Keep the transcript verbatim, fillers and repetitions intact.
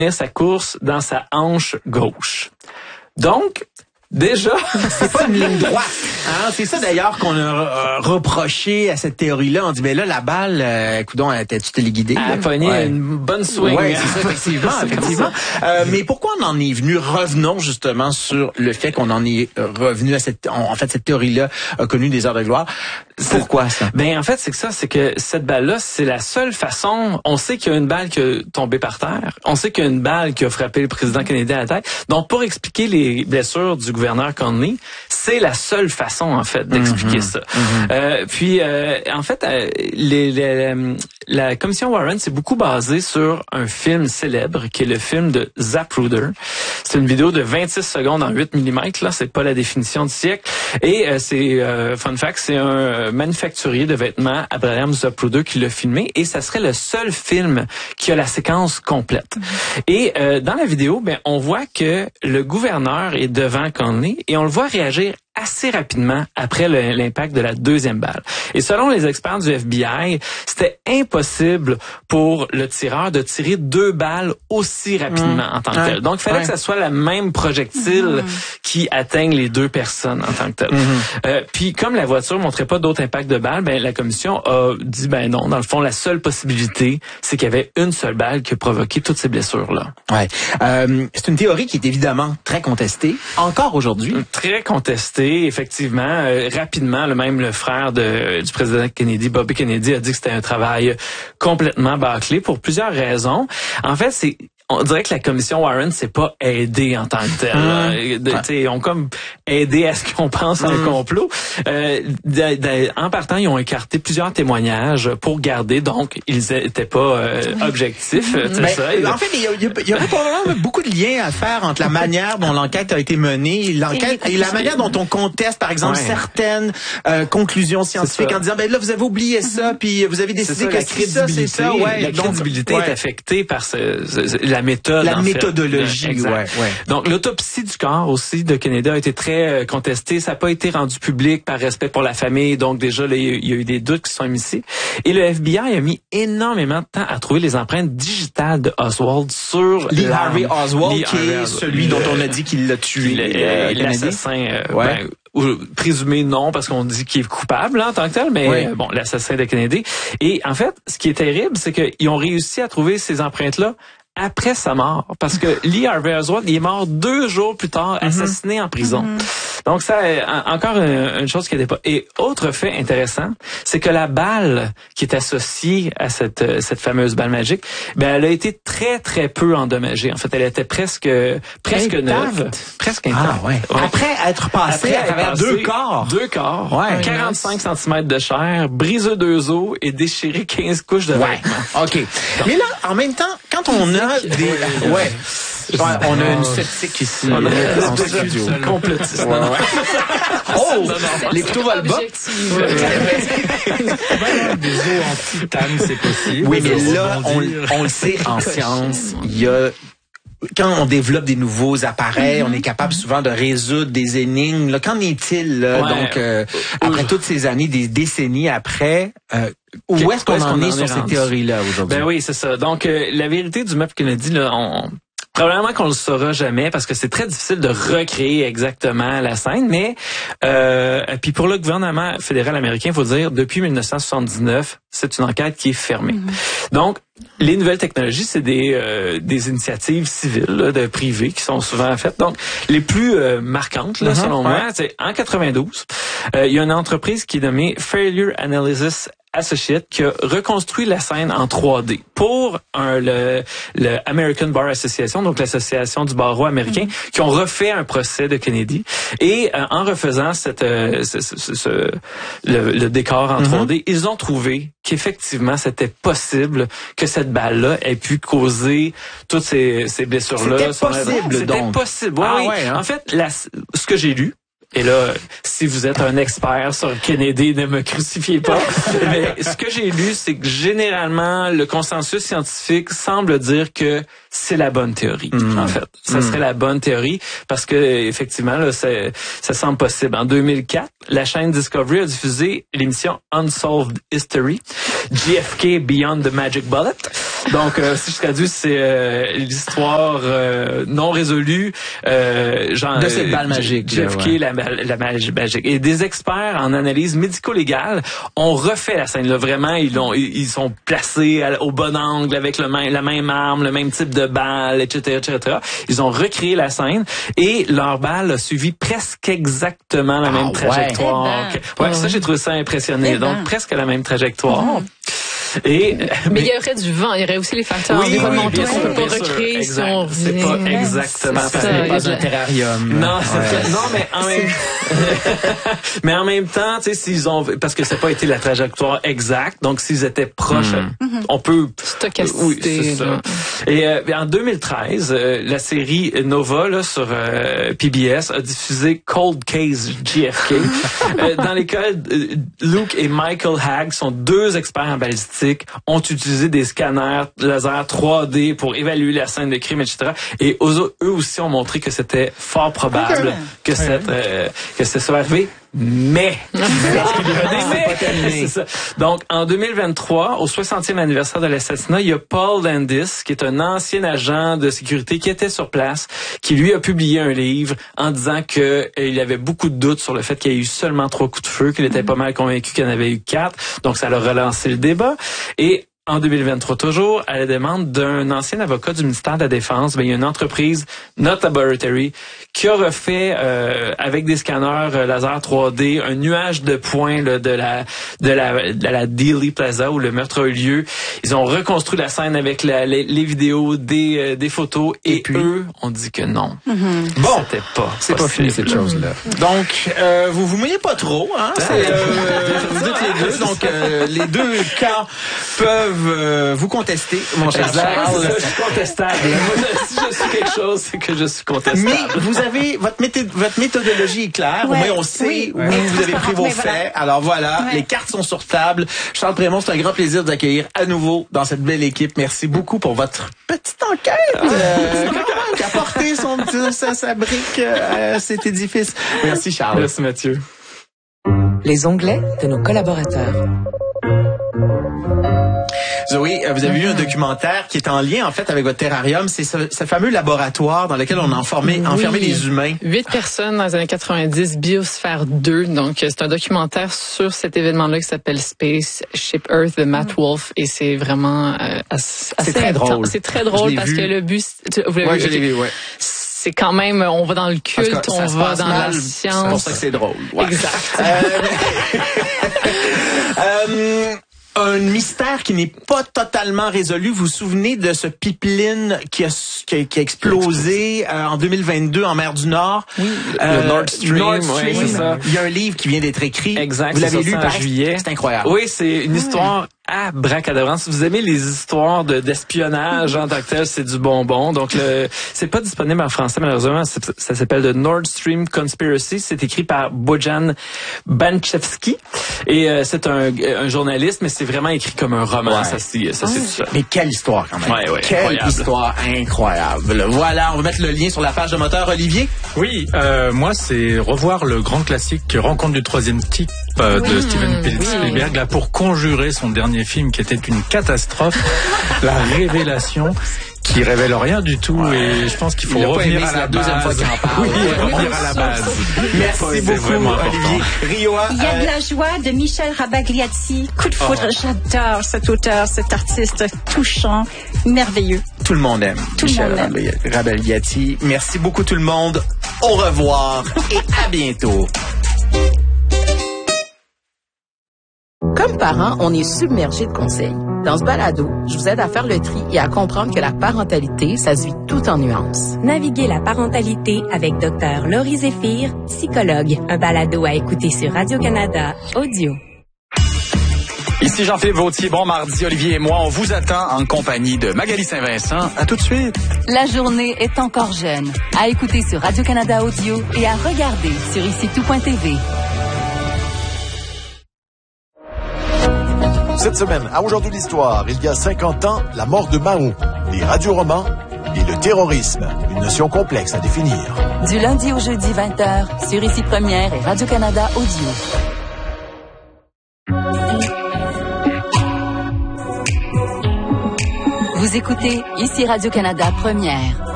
sa course dans sa hanche gauche. Donc, déjà, c'est pas une ligne droite. Hein? C'est ça d'ailleurs qu'on a euh, reproché à cette théorie-là. On dit, ben là, la balle, euh, coudonc, tu téléguidé. Elle a pogné ouais. une bonne swing. Oui, c'est ça, effectivement. effectivement. Euh, mais pourquoi on en est venu? Revenons justement sur le fait qu'on en est revenu à cette... En fait, cette théorie-là a connu des heures de gloire. Pourquoi ça? Ben en fait, c'est que ça, c'est que cette balle-là, c'est la seule façon... On sait qu'il y a une balle qui a tombé par terre. On sait qu'il y a une balle qui a frappé le président canadien à la tête. Donc, pour expliquer les blessures du gouverneur Conley, c'est la seule façon, en fait, d'expliquer mm-hmm. ça. Mm-hmm. Euh, puis, euh, en fait, euh, les, les, la commission Warren s'est beaucoup basée sur un film célèbre, qui est le film de Zapruder. C'est une vidéo de vingt-six secondes en huit millimètres, là, c'est pas la définition du siècle. Et euh, c'est, euh, fun fact, c'est un manufacturier de vêtements, Abraham Zapruder, qui l'a filmé, et ça serait le seul film qui a la séquence complète. Mm-hmm. Et euh, dans la vidéo, ben, on voit que le gouverneur est devant Conley, et on le voit réagir assez rapidement après le, l'impact de la deuxième balle. Et selon les experts du F B I, c'était impossible pour le tireur de tirer deux balles aussi rapidement mmh. en tant que ouais. tel. Donc, il fallait ouais. que ça soit la même projectile mmh. qui atteigne les deux personnes en tant que tel. Mmh. Euh, puis, comme la voiture montrait pas d'autres impacts de balles, ben la commission a dit, ben non, dans le fond, la seule possibilité, c'est qu'il y avait une seule balle qui a provoqué toutes ces blessures-là. Ouais. Euh, c'est une théorie qui est évidemment très contestée, encore aujourd'hui. Très contestée. Effectivement, euh, rapidement, le même le frère de, du président Kennedy, Bobby Kennedy, a dit que c'était un travail complètement bâclé pour plusieurs raisons. En fait, c'est on dirait que la commission Warren s'est pas aidée en tant que telle. Mmh. De, ouais. Ils ont comme aidé à ce qu'on pense à un mmh. complot. Euh, de, de, en partant, ils ont écarté plusieurs témoignages pour garder, donc ils étaient pas euh, objectifs. Mmh. Ben, ça. En fait, il y, a, il y aurait probablement beaucoup de liens à faire entre la manière dont l'enquête a été menée, l'enquête et la manière dont on conteste, par exemple, ouais. certaines euh, conclusions scientifiques en disant, ben là, vous avez oublié ça, puis vous avez décidé que c'est ça, c'est ça. Ouais, la crédibilité donc, ouais. est affectée par ce, ce, la méthode, la méthodologie, fait. ouais, ouais. Donc l'autopsie du corps aussi de Kennedy a été très euh, contestée. Ça n'a pas été rendu public par respect pour la famille. Donc déjà, là, il y a eu des doutes qui sont émis. Et le F B I a mis énormément de temps à trouver les empreintes digitales de Oswald sur Lee Harvey Oswald, Lee qui Harvey est Oswald. celui dont on a dit qu'il l'a tué. Le, euh, l'assassin. Euh, ouais. Ben, ou présumé non parce qu'on dit qu'il est coupable hein, en tant que tel, mais oui. euh, bon, l'assassin de Kennedy. Et en fait, ce qui est terrible, c'est qu'ils ont réussi à trouver ces empreintes-là après sa mort, parce que Lee Harvey Oswald, il est mort deux jours plus tard, mm-hmm. assassiné en prison. Mm-hmm. Donc ça, encore une, une chose qui n'était pas. Et autre fait intéressant, c'est que la balle qui est associée à cette cette fameuse balle magique, ben elle a été très très peu endommagée. En fait, elle était presque presque neuve, presque intacte. Ah ouais. ouais. Après être passée à travers deux corps, deux corps, ouais. quarante-cinq centimètres de chair, brisé deux os et déchiré quinze couches de ouais. vêtements. Ok. Mais là, en même temps, quand on a des ouais. ouais. On a une sceptique ici. On a euh, en studio. Complotiste. Ouais, ouais. Oh! Non, non, les couteaux volent bas. Des os en titane, c'est possible. Oui, mais là, on, on le sait en science, il y a... Quand on développe des nouveaux appareils, mm-hmm. on est capable souvent de résoudre des énigmes. Là, qu'en est-il, là, ouais. donc, euh, après toutes ces années, des décennies après... Euh, Où est-ce qu'on est en est, est sur ces théories-là aujourd'hui? Ben oui, c'est ça. Donc, euh, la vérité du meurtre Kennedy, là, on... probablement qu'on le saura jamais parce que c'est très difficile de recréer exactement la scène, mais euh, puis pour le gouvernement fédéral américain, il faut dire, depuis dix-neuf cent soixante-dix-neuf, c'est une enquête qui est fermée. Mm-hmm. Donc, les nouvelles technologies, c'est des euh, des initiatives civiles, là, de privées qui sont souvent faites. Donc, les plus euh, marquantes, là, mm-hmm, selon ouais. moi, c'est en quatre-vingt-douze, euh, il y a une entreprise qui est nommée Failure Analysis Associate qui a reconstruit la scène en trois D pour un, le, le American Bar Association, donc l'association du barreau américain, mm-hmm. qui ont refait un procès de Kennedy. Et euh, en refaisant cette, euh, ce, ce, ce, le, le décor en mm-hmm. trois D, ils ont trouvé qu'effectivement, c'était possible que cette balle-là ait pu causer toutes ces, ces blessures-là. C'était possible, C'était donc. possible, oui, ah, oui. Ouais, hein? En fait, la, ce que j'ai lu, et là, si vous êtes un expert sur Kennedy, ne me crucifiez pas. Mais ce que j'ai lu, c'est que généralement, le consensus scientifique semble dire que c'est la bonne théorie. Mmh. En fait, ça mmh. serait la bonne théorie parce que effectivement, là, ça, ça semble possible. En deux mille quatre, la chaîne Discovery a diffusé l'émission Unsolved History, J F K Beyond the Magic Bullet. Donc, euh, si je traduis, c'est euh, l'histoire euh, non résolue euh, genre, de cette balle magique. J F K, ouais. la, la magie magique. Et des experts en analyse médico-légale ont refait la scène. Là, vraiment, ils l'ont, ils sont placés à, au bon angle avec le même, la même arme, le même type de balle, et cetera, et cetera. Ils ont recréé la scène et leur balle a suivi presque exactement la même ah, trajectoire. Ouais, que, ouais, ouais, ça j'ai trouvé ça impressionnant. Donc ben. presque la même trajectoire. Mm-hmm. Et, mais, mais il y aurait du vent, il y aurait aussi les facteurs oui, environnementaux oui, qu'on peut pas sûr, recréer exact. si on c'est pas exactement c'est ça. C'est pas un terrarium. Non, c'est ouais. très, non, mais en même mais en même temps, tu sais, s'ils ont parce que ça n'a pas été la trajectoire exacte, donc s'ils étaient proches, mm. on peut stochasticité. Oui, c'est ça. Et euh, en deux mille treize, euh, la série Nova là sur euh, P B S a diffusé Cold Case J F K, euh, dans lesquels euh, Luke et Michael Hagg sont deux experts en balistique, ont utilisé des scanners laser trois D pour évaluer la scène de crime, et cetera. Et eux, eux aussi ont montré que c'était fort probable okay. que, okay. Cette, euh, que ça soit arrivé. Mais, parce qu'il y a des mais, c'est ça. Donc, en deux mille vingt-trois, au soixantième anniversaire de l'assassinat, il y a Paul Landis, qui est un ancien agent de sécurité qui était sur place, qui lui a publié un livre en disant que euh, il avait beaucoup de doutes sur le fait qu'il y ait eu seulement trois coups de feu, qu'il était pas mal convaincu qu'il y en avait eu quatre. Donc, ça a relancé le débat. Et en deux mille vingt-trois toujours, à la demande d'un ancien avocat du ministère de la Défense, ben, il y a une entreprise, Not Laboratory, qui a refait euh, avec des scanners euh, laser trois D un nuage de points là, de la de la de la Dealey Plaza où le meurtre a eu lieu. Ils ont reconstruit la scène avec la, les, les vidéos, des euh, des photos et, et puis, eux ont dit que non. Mm-hmm. Bon, c'était pas c'est pas fini cette chose-là. Donc euh, vous vous mouillez pas trop, hein c'est, euh, vous êtes les deux, donc euh, les deux cas peuvent euh, vous contester, mon cher Charles. Je suis contestable. Moi, si je suis quelque chose, c'est que je suis contestable. Mais vous avez votre méthode, votre méthodologie est claire. Ouais, au moins on sait oui, où oui, vous avez pris vos faits. Voilà. Alors voilà, ouais. Les cartes sont sur table. Charles Prémont, c'est un grand plaisir de vous accueillir à nouveau dans cette belle équipe. Merci beaucoup pour votre petite enquête euh, quand même, qui a porté son petit, sa, sa brique à cet édifice. Merci Charles. Merci Mathieu. Les onglets de nos collaborateurs. Zoé, vous avez vu un documentaire qui est en lien, en fait, avec votre terrarium. C'est ce, ce fameux laboratoire dans lequel on a enfermé, oui. enfermé les humains. Huit personnes dans les années quatre-vingt-dix, Biosphère deux. Donc, c'est un documentaire sur cet événement-là qui s'appelle Spaceship Earth de Matt Wolf. Et c'est vraiment euh, assez C'est très intense. drôle. C'est très drôle parce vu. que le but... Tu, vous l'avez ouais, vu? je l'ai vu, ouais. C'est quand même, on va dans le culte, cas, on va dans mal, la science. C'est pour ça que c'est drôle. Ouais. Exact. euh, euh, Un mystère qui n'est pas totalement résolu. Vous vous souvenez de ce pipeline qui a, qui a, qui a explosé euh, en deux mille vingt-deux en mer du Nord? Oui, euh, le Nord Stream. Nord Stream. Oui, c'est ça. Il y a un livre qui vient d'être écrit. Exact. Vous l'avez lu en juillet. C'est incroyable. Oui, c'est une histoire abracadabrante. Si vous aimez les histoires de, d'espionnage en tant que tel, c'est du bonbon. Donc, le, c'est pas disponible en français, malheureusement. Ça, ça s'appelle The Nord Stream Conspiracy. C'est écrit par Bojan Banchevski. Et euh, c'est un, un journaliste, mais c'est vraiment écrit comme un roman. Ouais. Ça, c'est, ça, c'est tout ça. Mais quelle histoire, quand même. Ouais, ouais, quelle incroyable. histoire incroyable. Voilà, on va mettre le lien sur la page de Moteur. Olivier? Oui, euh, moi, c'est revoir le grand classique Rencontre du troisième type euh, de oui, Steven Spielberg, oui. là, pour conjurer son dernier film qui était une catastrophe, La Révélation, qui révèle rien du tout, ouais. Et je pense qu'il faut revenir à la, la deuxième base. fois qu'il en parle. Oui, revenir à la base. Merci ouais, beaucoup, Olivier. Rioa, il y a de la joie de Michel Rabagliati. Coup de foudre, oh. J'adore cet auteur, cet artiste touchant, merveilleux. Tout le monde aime tout Michel le monde aime. Rabagliati. Merci beaucoup tout le monde. Au revoir et à bientôt. Comme parents, on est submergé de conseils. Dans ce balado, je vous aide à faire le tri et à comprendre que la parentalité, ça se vit tout en nuances. Naviguez la parentalité avec Dr Laurie Zéphir, psychologue. Un balado à écouter sur Radio-Canada Audio. Ici Jean-Philippe Vautier. Bon mardi, Olivier et moi, on vous attend en compagnie de Magali Saint-Vincent. À tout de suite. La journée est encore jeune. À écouter sur Radio-Canada Audio et à regarder sur ici tout point t v. Cette semaine, à Aujourd'hui l'Histoire, il y a cinquante ans, la mort de Mao, les radioromans et le terrorisme, une notion complexe à définir. Du lundi au jeudi vingt heures, sur Ici Première et Radio-Canada Audio. Vous écoutez ici Radio-Canada Première.